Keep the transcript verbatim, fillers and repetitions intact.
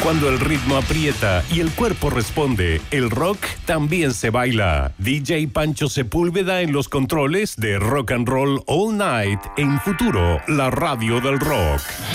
Cuando el ritmo aprieta y el cuerpo responde, el rock también se baila. D J Pancho Sepúlveda en los controles de Rock and Roll All Night en Futuro, la radio del rock.